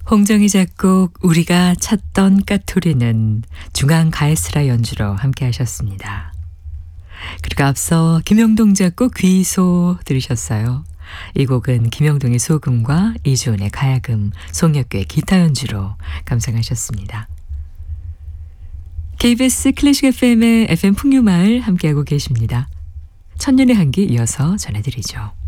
홍정희 작곡 우리가 찾던 까투리는 중앙 가에스라 연주로 함께 하셨습니다. 그리고 앞서 김영동 작곡 귀소 들으셨어요. 이 곡은 김영동의 소금과 이주은의 가야금, 송혁교의 기타 연주로 감상하셨습니다. KBS 클래식 FM의 FM 풍류마을 함께하고 계십니다. 천년의 한기 이어서 전해드리죠.